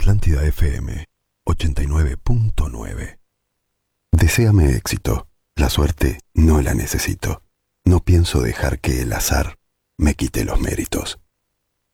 Atlántida FM 89.9. Deséame éxito. La suerte no la necesito. No pienso dejar que el azar me quite los méritos.